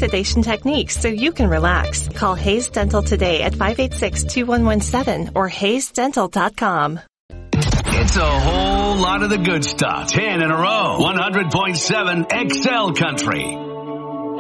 sedation techniques so you can relax. Call Hayes Dental today at 586-2117 or hayesdental.com. It's a whole lot of the good stuff. 10 in a row. 100.7 XL Country.